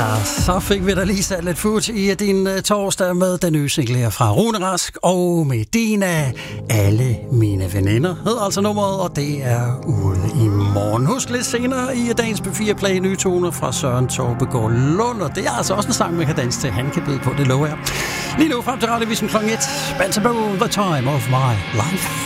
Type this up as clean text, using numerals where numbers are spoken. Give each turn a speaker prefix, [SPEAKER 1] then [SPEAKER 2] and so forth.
[SPEAKER 1] Så fik vi da lige sat lidt fut i din torsdag med den nye single her fra Rune Rask og Medina. Alle mine veninder hedder altså nummeret, og det er ude i morgen. Husk lidt senere i dagens P4 Play nye toner fra Søren Torbegaard Lund, og det er altså også en sang, man kan danse til. Han kan byde på, det lover jeg. Lige nu frem til Radiovisen kl. 1. Bantaboo, The Time of My Life.